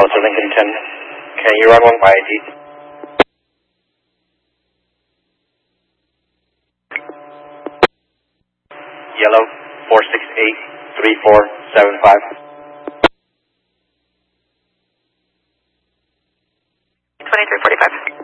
to Lincoln 10. Can you run one by ID? Yellow 468-3475. 2345.